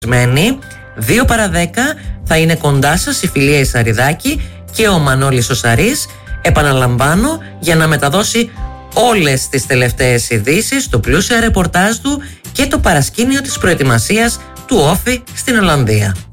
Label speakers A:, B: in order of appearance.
A: 2 παρά 10 θα είναι κοντά σας η Φιλία Ισαριδάκη και ο Μανώλης ο Σαρής. Επαναλαμβάνω, για να μεταδώσει όλες τις τελευταίες ειδήσεις, το πλούσιο ρεπορτάζ του και το παρασκήνιο της προετοιμασίας του Όφη στην Ολλανδία.